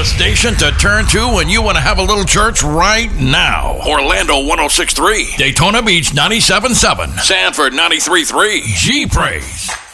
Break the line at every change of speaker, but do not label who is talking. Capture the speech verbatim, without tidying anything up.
station to turn to when you want to have a little church right now. Orlando one oh six point three, Daytona Beach ninety-seven point seven, Sanford ninety-three point three, G-Praise.